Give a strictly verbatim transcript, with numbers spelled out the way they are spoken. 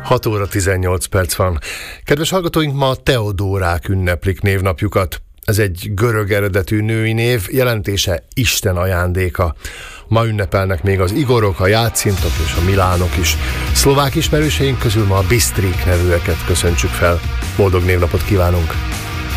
hat óra tizennyolc perc van. Kedves hallgatóink, ma Teodórák ünneplik névnapjukat. Ez egy görög eredetű női név, jelentése Isten ajándéka. Ma ünnepelnek még az Igorok, a Jácintok és a Milánok is. Szlovák ismerőseink közül ma a Bistrik nevűeket köszöntsük fel. Boldog névnapot kívánunk!